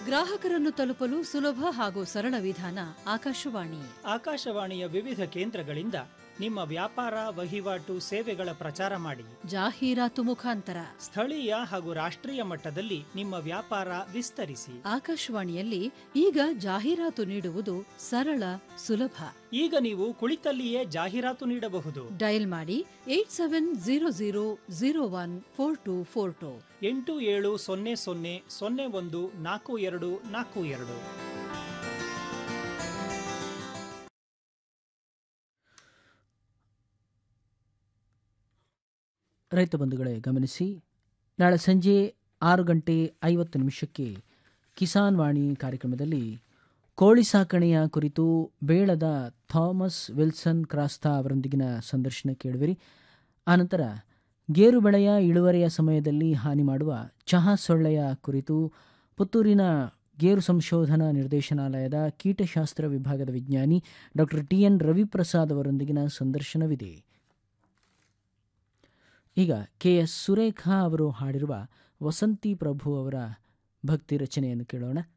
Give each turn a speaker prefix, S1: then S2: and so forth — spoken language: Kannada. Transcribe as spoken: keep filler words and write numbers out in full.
S1: ಗ್ರಾಹಕರನ್ನು ತಲುಪಲು ಸುಲಭ ಹಾಗೂ ಸರಳ ವಿಧಾನ ಆಕಾಶವಾಣಿ.
S2: ಆಕಾಶವಾಣಿಯ ವಿವಿಧ ಕೇಂದ್ರಗಳಿಂದ ನಿಮ್ಮ ವ್ಯಾಪಾರ, ವಹಿವಾಟು, ಸೇವೆಗಳ ಪ್ರಚಾರ ಮಾಡಿ.
S1: ಜಾಹೀರಾತು ಮುಖಾಂತರ
S2: ಸ್ಥಳೀಯ ಹಾಗೂ ರಾಷ್ಟ್ರೀಯ ಮಟ್ಟದಲ್ಲಿ ನಿಮ್ಮ ವ್ಯಾಪಾರ ವಿಸ್ತರಿಸಿ.
S1: ಆಕಾಶವಾಣಿಯಲ್ಲಿ ಈಗ ಜಾಹೀರಾತು ನೀಡುವುದು ಸರಳ, ಸುಲಭ.
S2: ಈಗ ನೀವು ಕುಳಿತಲ್ಲಿಯೇ ಜಾಹೀರಾತು ನೀಡಬಹುದು.
S1: ಡಯಲ್ ಮಾಡಿ eight seven zero zero zero one four to four to
S2: ಎಂಟು ಏಳು ಸೊನ್ನೆ ಸೊನ್ನೆ ಸೊನ್ನೆ ಒಂದು ನಾಲ್ಕು ಎರಡು ನಾಲ್ಕು ಎರಡು.
S3: ರೈತ ಬಂಧುಗಳೇ ಗಮನಿಸಿ, ನಾಳೆ ಸಂಜೆ ಆರು ಗಂಟೆ ಐವತ್ತು ನಿಮಿಷಕ್ಕೆ ಕಿಸಾನ್ ವಾಣಿ ಕಾರ್ಯಕ್ರಮದಲ್ಲಿ ಕೋಳಿ ಸಾಕಣೆಯ ಕುರಿತು ಬೇಳದ ಥಾಮಸ್ ವಿಲ್ಸನ್ ಕ್ರಾಸ್ತಾ ಅವರೊಂದಿಗಿನ ಸಂದರ್ಶನ ಕೇಳುವಿರಿ. ಆನಂತರ ಗೇರು ಬೆಳೆಯ ಇಳುವರಿಯ ಸಮಯದಲ್ಲಿ ಹಾನಿ ಮಾಡುವ ಚಹಾ ಸೊಳ್ಳೆಯ ಕುರಿತು ಪುತ್ತೂರಿನ ಗೇರು ಸಂಶೋಧನಾ ನಿರ್ದೇಶನಾಲಯದ ಕೀಟಶಾಸ್ತ್ರ ವಿಭಾಗದ ವಿಜ್ಞಾನಿ ಡಾಕ್ಟರ್ ಟಿ ಎನ್ ರವಿಪ್ರಸಾದ್ ಅವರೊಂದಿಗಿನ ಸಂದರ್ಶನವಿದೆ. ಈಗ ಕೆ ಎಸ್ ಸುರೇಖಾ ಅವರು ಹಾಡಿರುವ ವಸಂತಿ ಪ್ರಭು ಅವರ ಭಕ್ತಿ ರಚನೆಯನ್ನು ಕೇಳೋಣ.